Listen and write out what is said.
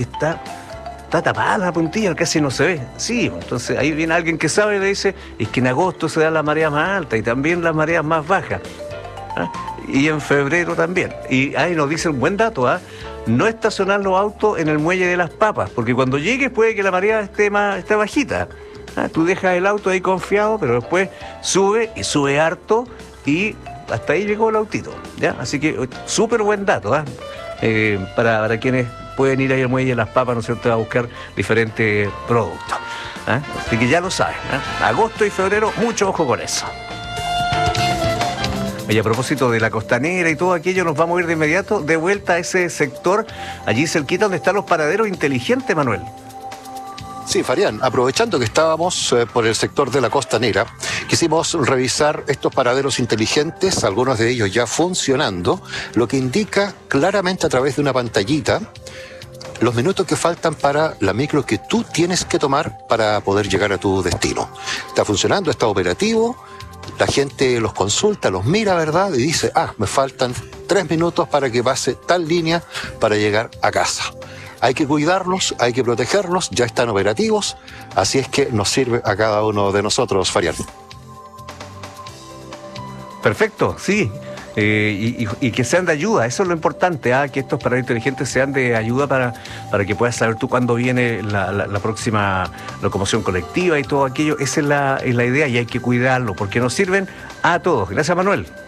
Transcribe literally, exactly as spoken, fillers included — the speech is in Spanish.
que está, está tapada la puntilla, casi no se ve. Sí, entonces ahí viene alguien que sabe y le dice, es que en agosto se dan las mareas más altas y también las mareas más bajas. ¿Ah? Y en febrero también. Y ahí nos dice un buen dato, ¿ah? No estacionar los autos en el muelle de Las Papas, porque cuando llegues puede que la marea esté, más, esté bajita. ¿Ah? Tú dejas el auto ahí confiado, pero después sube y sube harto y hasta ahí llegó el autito, ¿ya? Así que súper buen dato, ¿ah? Eh, para, para quienes pueden ir ahí al muelle de Las Papas, ¿no es cierto?, a buscar diferentes productos. ¿Ah? Así que ya lo saben, ¿ah? Agosto y febrero, mucho ojo con eso. Y a propósito de la costanera y todo aquello, nos vamos a ir de inmediato de vuelta a ese sector, allí cerquita donde están los paraderos inteligentes, Manuel. Sí, Fabián, aprovechando que estábamos eh, por el sector de la costanera, quisimos revisar estos paraderos inteligentes, algunos de ellos ya funcionando, lo que indica claramente a través de una pantallita los minutos que faltan para la micro que tú tienes que tomar para poder llegar a tu destino. Está funcionando, está operativo. La gente los consulta, los mira, ¿verdad? Y dice, ah, me faltan tres minutos para que pase tal línea para llegar a casa. Hay que cuidarlos, hay que protegerlos, ya están operativos, así es que nos sirve a cada uno de nosotros, Fabián. Perfecto, sí. Eh, y, y, y que sean de ayuda, eso es lo importante, ¿ah? Que estos paraderos inteligentes sean de ayuda para, para que puedas saber tú cuándo viene la, la, la próxima locomoción colectiva y todo aquello. Esa es la, es la idea y hay que cuidarlo porque nos sirven a todos. Gracias, Manuel.